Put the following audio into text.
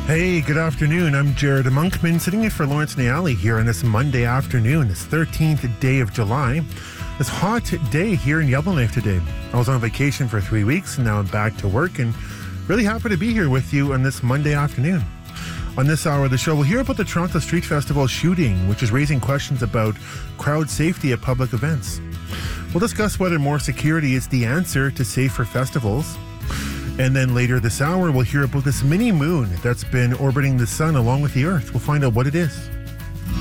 Hey, good afternoon. I'm Jared Monkman, sitting in for Lawrence Niali here on this Monday afternoon, this 13th day of July. This hot day here in Yellowknife today. I was on vacation for 3 weeks, and now I'm back to work, and really happy to be here with you on this Monday afternoon. On this hour of the show, we'll hear about the Toronto Street Festival shooting, which is raising questions about crowd safety at public events. We'll discuss whether more security is the answer to safer festivals. And then later this hour, we'll hear about this mini moon that's been orbiting the sun along with the Earth. We'll find out what it is.